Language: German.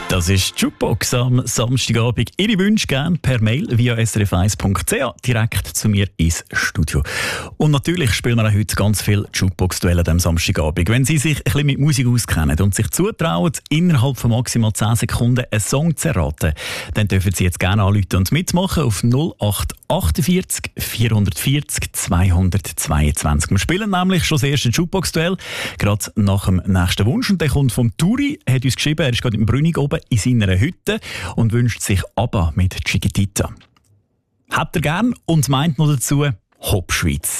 Das ist die Jukebox am Samstagabend. Ihre Wünsche gerne per Mail via srf1.ch direkt zu mir ins Studio. Und natürlich spielen wir auch heute ganz viel Jukebox-Duelle am Samstagabend. Wenn Sie sich ein bisschen mit Musik auskennen und sich zutrauen, innerhalb von maximal 10 Sekunden einen Song zu erraten, dann dürfen Sie jetzt gerne anrufen und mitmachen auf 0848 440 222. Wir spielen nämlich schon das erste Jukebox-Duell, gerade nach dem nächsten Wunsch. Und der kommt vom Turi, hat uns geschrieben, er ist gerade im Brünig oben in seiner Hütte und wünscht sich ABBA mit Chiquitita. Habt ihr gern und meint noch dazu Hop Schweiz.